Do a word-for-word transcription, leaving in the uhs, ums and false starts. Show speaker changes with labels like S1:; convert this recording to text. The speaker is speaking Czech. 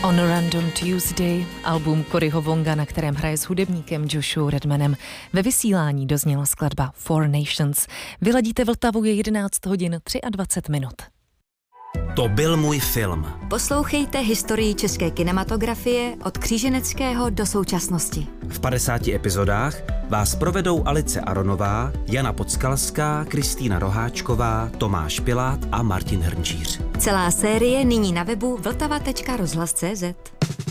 S1: On Random Tuesday, album Coryho Wonga, na kterém hraje s hudebníkem Joshou Redmanem. Ve vysílání dozněla skladba Four Nations. Vyladíte Vltavu, je jedenáct hodin dvacet tři minut.
S2: To byl můj film.
S3: Poslouchejte historii české kinematografie od kříženeckého do současnosti.
S2: V padesáti epizodách vás provedou Alice Aronová, Jana Podskalská, Kristýna Roháčková, Tomáš Pilát a Martin Hrnčíř.
S3: Celá série nyní na webu vltava tečka rozhlas tečka cé zet.